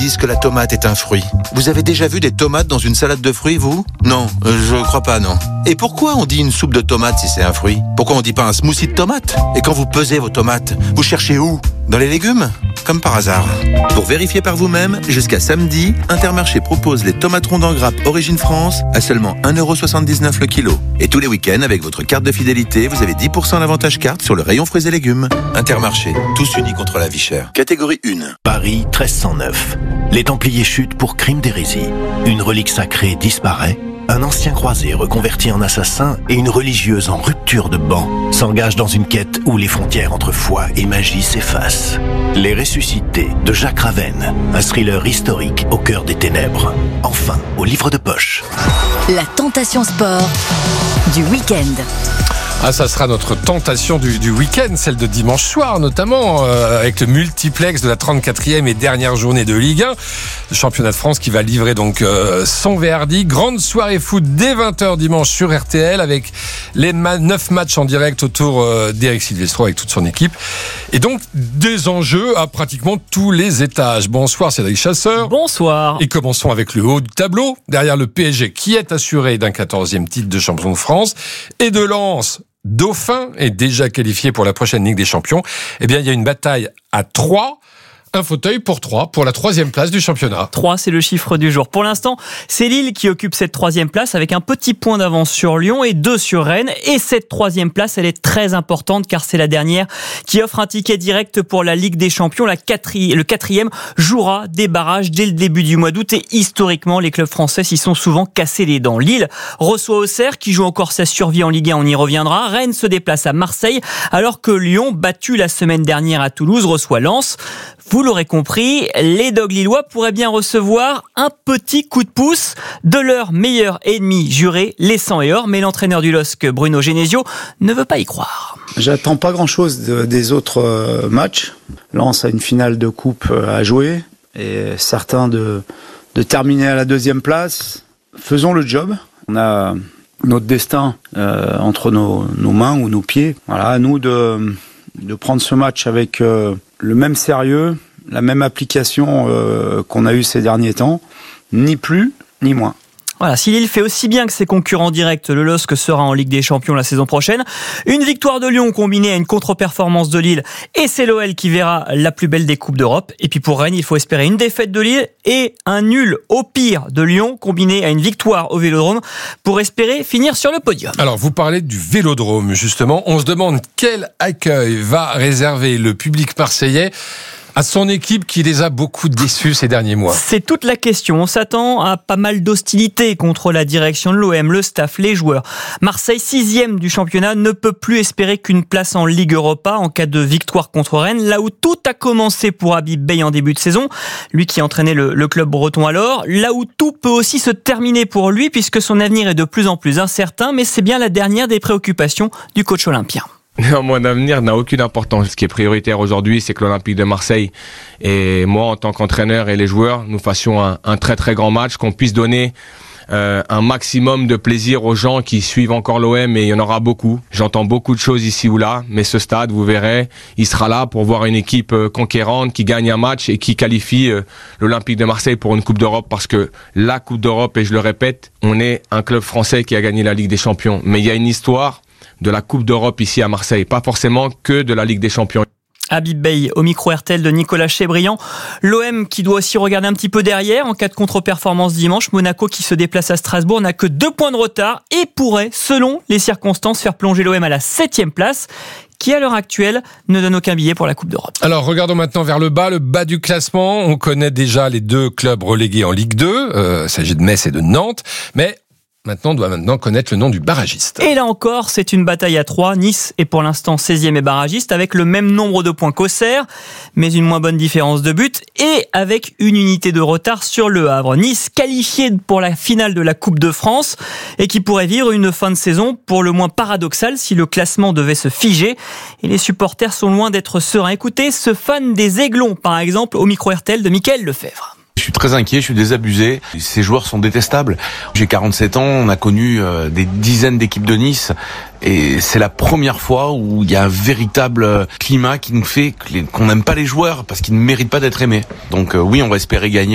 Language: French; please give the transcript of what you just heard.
disent que la tomate est un fruit. Vous avez déjà vu des tomates dans une salade de fruits, vous ? Non, je crois pas, non. Et pourquoi on dit une soupe de tomates si c'est un fruit ? Pourquoi on dit pas un smoothie de tomates ? Et quand vous pesez vos tomates, vous cherchez où ? Dans les légumes ? Comme par hasard. Pour vérifier par vous-même, jusqu'à samedi, Intermarché propose les tomates rondes en grappe Origine France à seulement 1,79€ le kilo. Et tous les week-ends, avec votre carte de fidélité, vous avez 10% d'avantage carte sur le rayon fruits et légumes. Intermarché, tous unis contre la vie chère. Catégorie 1. Paris 1309. Les Templiers chutent pour crime d'hérésie. Une relique sacrée disparaît. Un ancien croisé reconverti en assassin et une religieuse en rupture de ban s'engagent dans une quête où les frontières entre foi et magie s'effacent. Les Ressuscités de Jacques Ravenne, un thriller historique au cœur des ténèbres. Enfin, au livre de poche. La tentation sport du week-end. Ah, ça sera notre tentation du week-end, celle de dimanche soir notamment, avec le multiplex de la 34e et dernière journée de Ligue 1. Le championnat de France qui va livrer donc son verdict. Grande soirée foot dès 20h dimanche sur RTL avec les 9 matchs en direct autour d'Éric Silvestro avec toute son équipe. Et donc des enjeux à pratiquement tous les étages. Bonsoir Cédric Chasseur. Bonsoir. Et commençons avec le haut du tableau, derrière le PSG qui est assuré d'un 14e titre de champion de France et de Lens. Dauphin est déjà qualifié pour la prochaine Ligue des Champions. Eh bien, il y a une bataille à 3. Un fauteuil pour 3, pour la 3e place du championnat. 3, c'est le chiffre du jour. Pour l'instant, c'est Lille qui occupe cette 3e place avec un petit point d'avance sur Lyon et 2 sur Rennes. Et cette 3e place, elle est très importante car c'est la dernière qui offre un ticket direct pour la Ligue des Champions. Le 4e jouera des barrages dès le début du mois d'août et historiquement, les clubs français s'y sont souvent cassés les dents. Lille reçoit Auxerre qui joue encore sa survie en Ligue 1, on y reviendra. Rennes se déplace à Marseille alors que Lyon, battu la semaine dernière à Toulouse, reçoit Lens. Vous l'aurez compris, les Dogs lillois pourraient bien recevoir un petit coup de pouce de leur meilleur ennemi juré, les 100 et or, mais l'entraîneur du LOSC, Bruno Genesio, ne veut pas y croire. J'attends pas grand-chose des autres matchs. Lens a une finale de coupe à jouer et certains de terminer à la 2e place. Faisons le job. On a notre destin entre nos mains ou nos pieds. Voilà, à nous de prendre ce match avec le même sérieux, la même application qu'on a eu ces derniers temps, ni plus ni moins. Voilà, si Lille fait aussi bien que ses concurrents directs, le LOSC sera en Ligue des Champions la saison prochaine. Une victoire de Lyon combinée à une contre-performance de Lille et c'est l'OL qui verra la plus belle des Coupes d'Europe. Et puis pour Rennes, il faut espérer une défaite de Lille et un nul au pire de Lyon combiné à une victoire au Vélodrome pour espérer finir sur le podium. Alors vous parlez du Vélodrome justement, on se demande quel accueil va réserver le public marseillais à son équipe qui les a beaucoup déçus ces derniers mois. C'est toute la question. On s'attend à pas mal d'hostilité contre la direction de l'OM, le staff, les joueurs. Marseille, 6e du championnat, ne peut plus espérer qu'une place en Ligue Europa en cas de victoire contre Rennes, là où tout a commencé pour Habib Beye en début de saison, lui qui entraînait le club breton alors, là où tout peut aussi se terminer pour lui puisque son avenir est de plus en plus incertain, mais c'est bien la dernière des préoccupations du coach olympien. Mon avenir n'a aucune importance. Ce qui est prioritaire aujourd'hui, c'est que l'Olympique de Marseille et moi, en tant qu'entraîneur et les joueurs, nous fassions un très très grand match, qu'on puisse donner un maximum de plaisir aux gens qui suivent encore l'OM et il y en aura beaucoup. J'entends beaucoup de choses ici ou là, mais ce stade, vous verrez, il sera là pour voir une équipe conquérante qui gagne un match et qui qualifie l'Olympique de Marseille pour une Coupe d'Europe parce que la Coupe d'Europe, et je le répète, on est un club français qui a gagné la Ligue des Champions. Mais il y a une histoire de la Coupe d'Europe ici à Marseille, pas forcément que de la Ligue des Champions. Habib Beye au micro RTL de Nicolas Chebriand. L'OM qui doit aussi regarder un petit peu derrière en cas de contre-performance dimanche. Monaco qui se déplace à Strasbourg n'a que 2 points de retard et pourrait, selon les circonstances, faire plonger l'OM à la 7e place qui à l'heure actuelle ne donne aucun billet pour la Coupe d'Europe. Alors regardons maintenant vers le bas du classement. On connaît déjà les 2 clubs relégués en Ligue 2. Il s'agit de Metz et de Nantes. Mais on doit connaître le nom du barragiste. Et là encore, c'est une bataille à 3. Nice est pour l'instant 16e et barragiste avec le même nombre de points qu'Auxerre, mais une moins bonne différence de but et avec une unité de retard sur Le Havre. Nice qualifié pour la finale de la Coupe de France et qui pourrait vivre une fin de saison pour le moins paradoxale si le classement devait se figer. Et les supporters sont loin d'être sereins. Écoutez ce fan des Aiglons, par exemple, au micro RTL de Mickaël Lefebvre. Je suis très inquiet, je suis désabusé. Ces joueurs sont détestables. J'ai 47 ans, on a connu des dizaines d'équipes de Nice et c'est la première fois où il y a un véritable climat qui nous fait qu'on n'aime pas les joueurs parce qu'ils ne méritent pas d'être aimés. Donc oui, on va espérer gagner